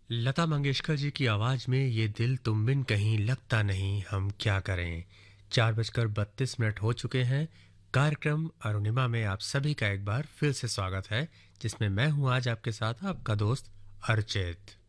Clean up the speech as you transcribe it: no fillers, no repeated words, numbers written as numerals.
लता मंगेशकर जी की आवाज में ये दिल तुम बिन कहीं लगता नहीं, हम क्या करें। 4:32 हो चुके हैं। कार्यक्रम अरुणिमा में आप सभी का एक बार फिर से स्वागत है, जिसमें मैं हूं आज आपके साथ आपका दोस्त अर्चित।